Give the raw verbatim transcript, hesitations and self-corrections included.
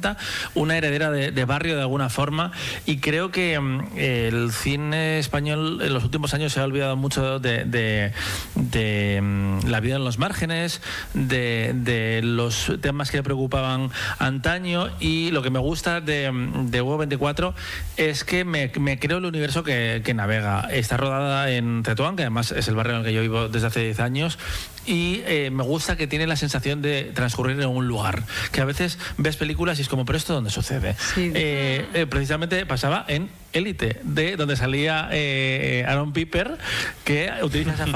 cincuenta, una heredera de, de barrio de alguna forma, y creo que eh, el cine español en los últimos años se ha olvidado mucho de, de, de um, la vida en los márgenes, de, de los temas que le preocupaban antaño, y lo que me gusta de, de Huevo veinticuatro es que me, me creo el universo que, que navega. Está rodada en Tetuán, que además es el barrio en el que yo vivo desde hace diez años, y eh, me gusta que tiene la sensación de transcurrir en un lugar, que a veces ves películas y es como, ¿pero esto dónde sucede? Sí. Eh, eh, precisamente pasaba en Élite, de donde salía eh, Aaron Piper, que utiliza esa